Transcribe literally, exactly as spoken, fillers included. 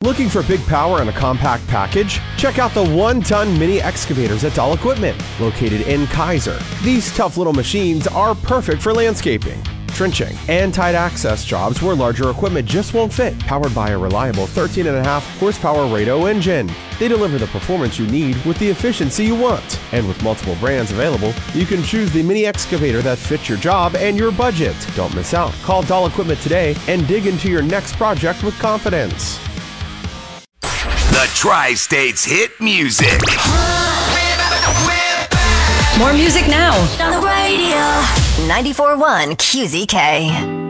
Looking for big power and a compact package? Check out the one-ton mini excavators at Dahl Equipment, located in Kaiser. These tough little machines are perfect for landscaping, trenching, and tight access jobs where larger equipment just won't fit. Powered by a reliable thirteen and a half horsepower Rado engine, they deliver the performance you need with the efficiency you want. And with multiple brands available, you can choose the mini excavator that fits your job and your budget. Don't miss out. Call Dahl Equipment today and dig into your next project with confidence. The Tri-States hit music. More music now. On the radio. ninety-four point one Q Z K.